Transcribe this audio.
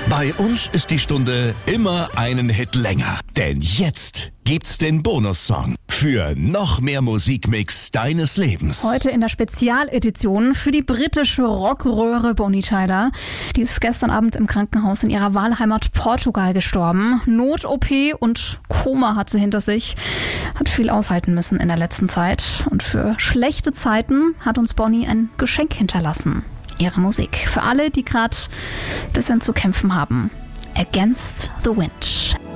Bei uns ist die Stunde immer einen Hit länger. Denn jetzt gibt's den Bonussong für noch mehr Musikmix deines Lebens. Heute in der Spezialedition für die britische Rockröhre Bonnie Tyler. Die ist gestern Abend im Krankenhaus in ihrer Wahlheimat Portugal gestorben. Not-OP und Koma hat sie hinter sich. Hat viel aushalten müssen in der letzten Zeit. Und für schlechte Zeiten hat uns Bonnie ein Geschenk hinterlassen. Ihre Musik. Für alle, die gerade ein bisschen zu kämpfen haben. Against the Wind.